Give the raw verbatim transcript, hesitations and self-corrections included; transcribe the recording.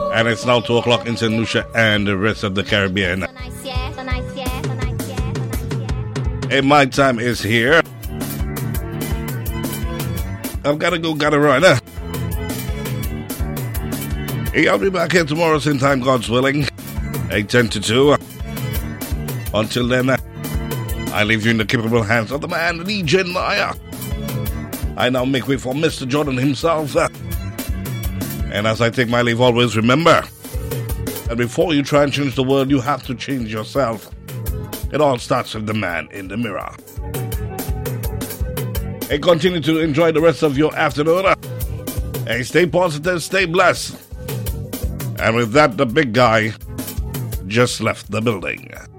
And it's now two o'clock in Saint Lucia and the rest of the Caribbean. Hey, my time is here. I've got to go, got to run. Huh? Hey, I'll be back here tomorrow, same time, God's willing. eight ten to two. Until then, I leave you in the capable hands of the man, D J Naya. I now make way for Mister Jordan himself. And as I take my leave, always remember that before you try and change the world, you have to change yourself. It all starts with the man in the mirror. Hey, continue to enjoy the rest of your afternoon. Hey, stay positive, stay blessed. And with that, the big guy just left the building.